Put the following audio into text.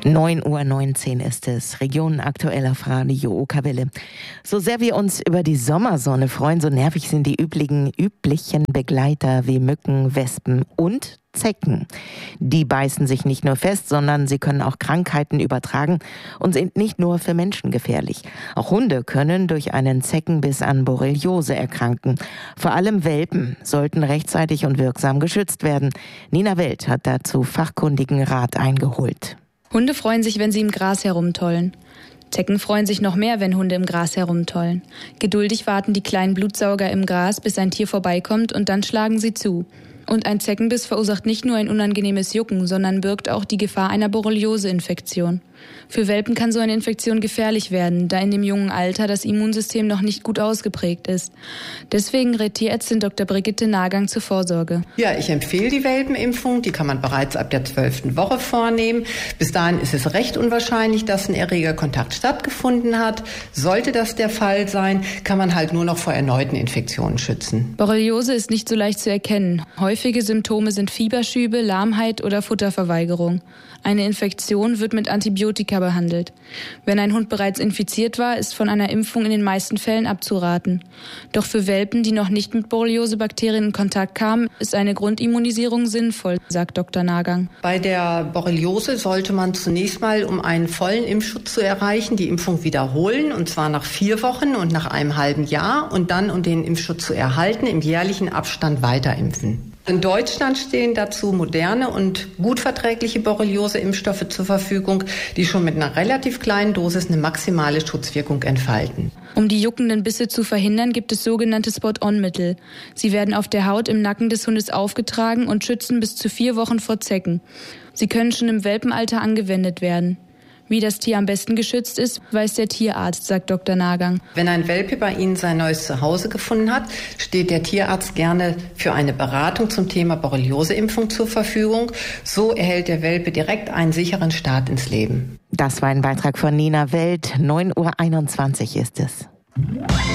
9:19 Uhr ist es. Region aktuell auf Radio Okawelle. So sehr wir uns über die Sommersonne freuen, so nervig sind die üblichen Begleiter wie Mücken, Wespen und Zecken. Die beißen sich nicht nur fest, sondern sie können auch Krankheiten übertragen und sind nicht nur für Menschen gefährlich. Auch Hunde können durch einen Zeckenbiss an Borreliose erkranken. Vor allem Welpen sollten rechtzeitig und wirksam geschützt werden. Nina Welt hat dazu fachkundigen Rat eingeholt. Hunde freuen sich, wenn sie im Gras herumtollen. Zecken freuen sich noch mehr, wenn Hunde im Gras herumtollen. Geduldig warten die kleinen Blutsauger im Gras, bis ein Tier vorbeikommt, und dann schlagen sie zu. Und ein Zeckenbiss verursacht nicht nur ein unangenehmes Jucken, sondern birgt auch die Gefahr einer Borreliose-Infektion. Für Welpen kann so eine Infektion gefährlich werden, da in dem jungen Alter das Immunsystem noch nicht gut ausgeprägt ist. Deswegen rät Tierärztin Dr. Brigitte Nagang zur Vorsorge. Ja, ich empfehle die Welpenimpfung. Die kann man bereits ab der 12. Woche vornehmen. Bis dahin ist es recht unwahrscheinlich, dass ein Erregerkontakt stattgefunden hat. Sollte das der Fall sein, kann man halt nur noch vor erneuten Infektionen schützen. Borreliose ist nicht so leicht zu erkennen. Häufige Symptome sind Fieberschübe, Lahmheit oder Futterverweigerung. Eine Infektion wird mit Antibiotika behandelt. Wenn ein Hund bereits infiziert war, ist von einer Impfung in den meisten Fällen abzuraten. Doch für Welpen, die noch nicht mit Borreliose-Bakterien in Kontakt kamen, ist eine Grundimmunisierung sinnvoll, sagt Dr. Nagang. Bei der Borreliose sollte man zunächst mal, um einen vollen Impfschutz zu erreichen, die Impfung wiederholen, und zwar nach 4 Wochen und nach einem halben Jahr, und dann, um den Impfschutz zu erhalten, im jährlichen Abstand weiterimpfen. In Deutschland stehen dazu moderne und gut verträgliche Borreliose-Impfstoffe zur Verfügung, die schon mit einer relativ kleinen Dosis eine maximale Schutzwirkung entfalten. Um die juckenden Bisse zu verhindern, gibt es sogenannte Spot-on-Mittel. Sie werden auf der Haut im Nacken des Hundes aufgetragen und schützen bis zu 4 Wochen vor Zecken. Sie können schon im Welpenalter angewendet werden. Wie das Tier am besten geschützt ist, weiß der Tierarzt, sagt Dr. Nagang. Wenn ein Welpe bei Ihnen sein neues Zuhause gefunden hat, steht der Tierarzt gerne für eine Beratung zum Thema Borrelioseimpfung zur Verfügung. So erhält der Welpe direkt einen sicheren Start ins Leben. Das war ein Beitrag von Nina Welt. 9:21 Uhr ist es.